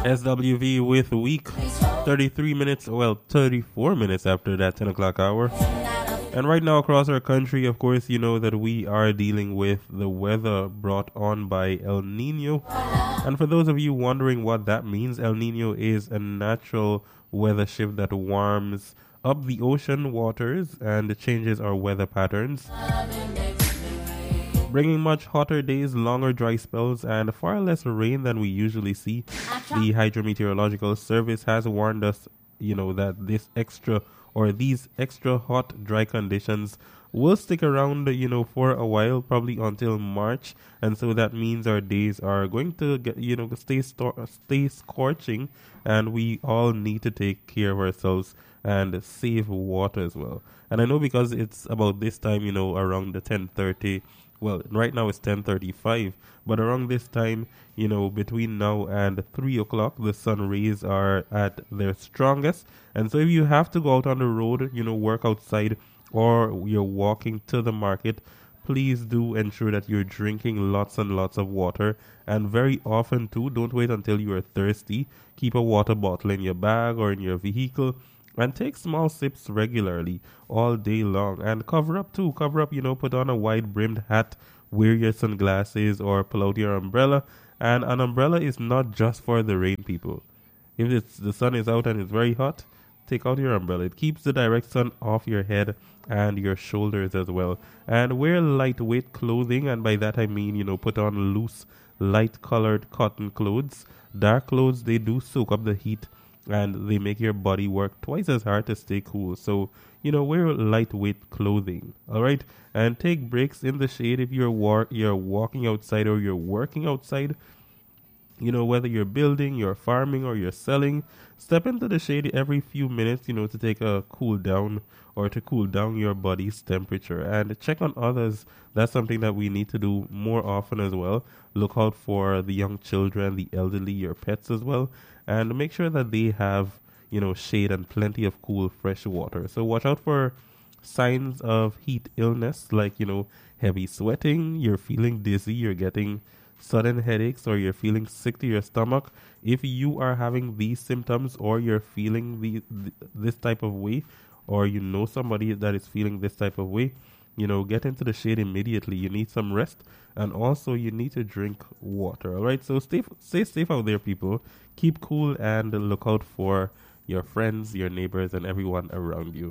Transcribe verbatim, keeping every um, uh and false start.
S W V with week thirty-three minutes, well, thirty-four minutes after that ten o'clock hour. And right now across our country, of course, you know that we are dealing with the weather brought on by El Nino. And for those of you wondering what that means, El Nino is a natural weather shift that warms up the ocean waters and changes our weather patterns, bringing much hotter days, longer dry spells, and far less rain than we usually see. The Hydrometeorological Service has warned us, you know, that this extra or these extra hot, dry conditions will stick around, you know, for a while, probably until March. And so that means our days are going to get, you know, stay sto- stay scorching, and we all need to take care of ourselves and save water as well. And I know because it's about this time, you know, around the ten thirty. Well, right now it's ten thirty-five, but around this time, you know, between now and three o'clock, the sun rays are at their strongest. And so if you have to go out on the road, you know, work outside, or you're walking to the market, please do ensure that you're drinking lots and lots of water. And very often too, don't wait until you are thirsty. Keep a water bottle in your bag or in your vehicle, and take small sips regularly all day long. And cover up too. Cover up, you know, put on a wide brimmed hat, wear your sunglasses, or pull out your umbrella. And an umbrella is not just for the rain, people. If it's, the sun is out and it's very hot, take out your umbrella. It keeps the direct sun off your head and your shoulders as well. And wear lightweight clothing, and by that I mean, you know, put on loose, light colored cotton clothes. Dark clothes, they do soak up the heat, and they make your body work twice as hard to stay cool. So, you know, wear lightweight clothing, all right? And take breaks in the shade if you're war- you're walking outside or you're working outside. You know, whether you're building, you're farming, or you're selling, step into the shade every few minutes, you know, to take a cool down or to cool down your body's temperature. And check on others. That's something that we need to do more often as well. Look out for the young children, the elderly, your pets as well, and make sure that they have, you know, shade and plenty of cool, fresh water. So watch out for signs of heat illness, like, you know, heavy sweating, you're feeling dizzy, you're getting sudden headaches, or you're feeling sick to your stomach. If you are having these symptoms, or you're feeling the, the this type of way, or you know somebody that is feeling this type of way, you know, get into the shade immediately. You need some rest, and also you need to drink water. All right, so stay stay safe out there, people. Keep cool and look out for your friends, your neighbors, and everyone around you.